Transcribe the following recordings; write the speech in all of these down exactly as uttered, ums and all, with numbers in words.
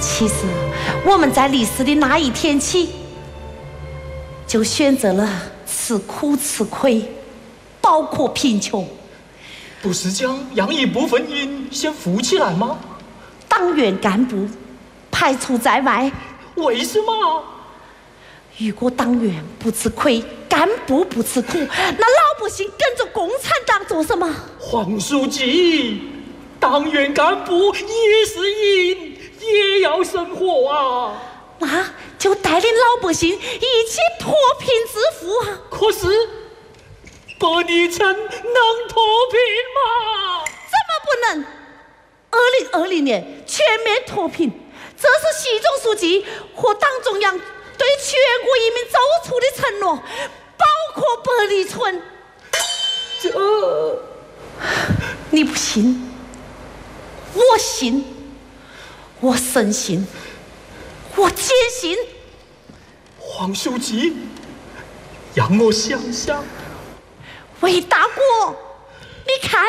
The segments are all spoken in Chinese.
其实我们在历史的那一天起，就选择了吃苦吃亏，包括贫穷。 不是将让一部分人先富起来吗？ 党员干部排除在外。 为什么？ 如果党员不吃亏，干部不吃苦，那老百姓跟着共产党做什么？ 黄书记，党员干部也是人，也要生活啊。 那就带领老百姓一起脱贫致富啊！ 可是百里城能脱贫吗？ 怎么不能？二零二零年全面脱贫，这是习总书记和党中央对全国人民做出的承诺，包括百里村。 这你不信？我信，我深信，我坚信。 黄书记，让我想想。 魏大国，你看，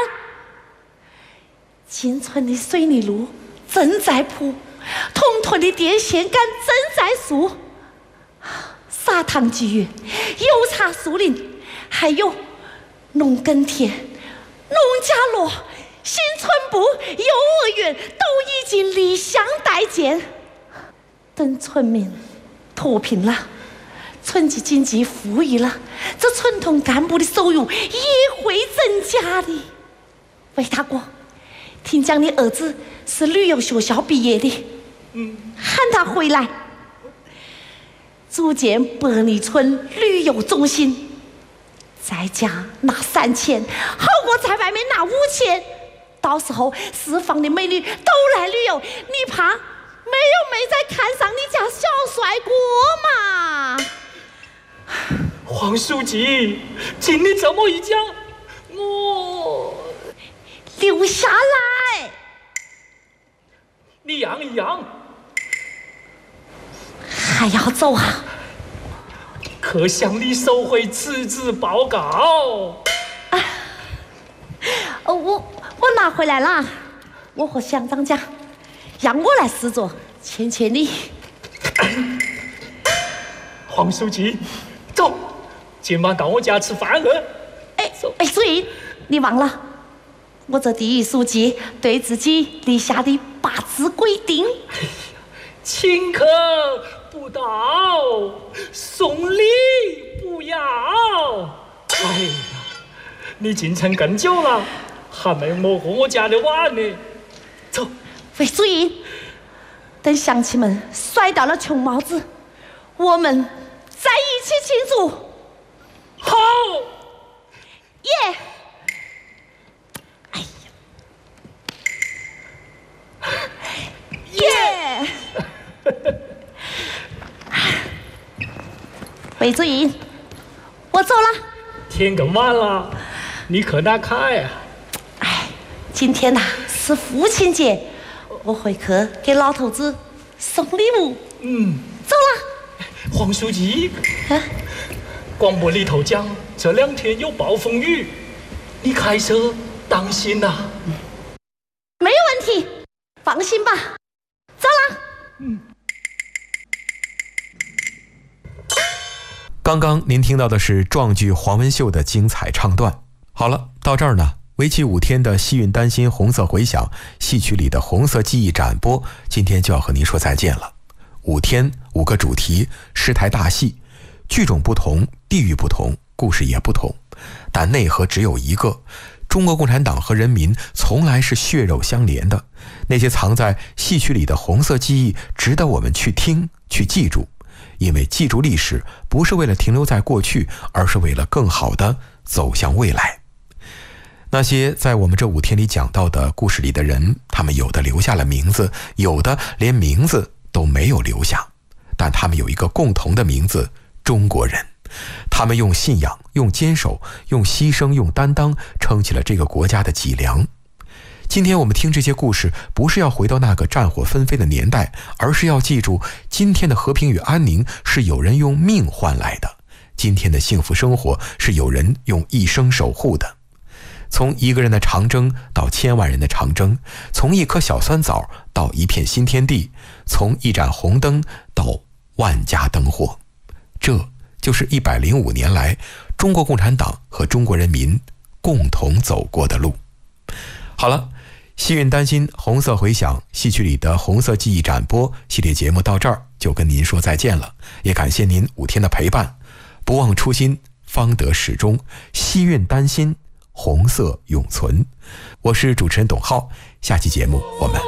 进村的水泥路正在铺，同屯的电线杆正在竖，砂糖剧院、油茶树林，还有农耕田、农家乐、新村部、幼儿园都已经立项待建，等村民脱贫了，村级经济富裕了，这村同干部的收入也会增加的。魏大哥，听讲你儿子是旅游学校毕业的， 嗯， 喊他回来，组建百里村旅游中心，在家拿三千，好过在外面拿五千。到时候四方的美女都来旅游，你怕没有妹再看上你家小帅哥嘛？ 黄书记，经你这么一讲，我留下来。 你让一让， 还要走啊？ 可向你收回辞职报告。 啊，哦，我我拿回来了，我和乡长讲，让我来施作，签签你。 黄书记，走，今晚到我家吃饭了。 哎哎，所以你忘了，我这第一书记对自己立下的八字规定。 哎呀，请客不到，送礼不要。哎呀，你进城更久了，还没摸过我家的碗呢。走， 魏主任，等乡亲们甩掉了穷帽子，我们再一起庆祝。 好， 耶！哎呀，耶！魏主任，我走了。 天更晚了，你可哪开呀？ 哎，今天呐、啊、是父亲节，我回去给老头子送礼物。 嗯， 走了。 黄书记， 啊， 广播里头讲这两天有暴风雨，你开车当心呐、啊。 没有问题，放心吧。走了。 嗯。 刚刚您听到的是壮剧黄文秀的精彩唱段。好了，到这儿呢，为期五天的西韵丹心红色回响戏曲里的红色记忆展播，今天就要和您说再见了。五天，五个主题，十台大戏，剧种不同，地域不同，故事也不同，但内核只有一个：中国共产党和人民从来是血肉相连的。那些藏在戏曲里的红色记忆，值得我们去听，去记住。因为记住历史，不是为了停留在过去，而是为了更好的走向未来。那些在我们这五天里讲到的故事里的人，他们有的留下了名字，有的连名字都没有留下，但他们有一个共同的名字：中国人。他们用信仰，用坚守，用牺牲，用担当，撑起了这个国家的脊梁。今天我们听这些故事，不是要回到那个战火纷飞的年代，而是要记住，今天的和平与安宁是有人用命换来的，今天的幸福生活是有人用一生守护的。 从一个人的长征到千万人的长征，从一颗小酸枣到一片新天地，从一盏红灯到万家灯火，这就是一百零五年来中国共产党和中国人民共同走过的路。好了，西韵丹心红色回响戏曲里的红色记忆展播系列节目到这儿就跟您说再见了，也感谢您五天的陪伴。不忘初心，方得始终，西韵丹心，红色永存。我是主持人董浩，下期节目我们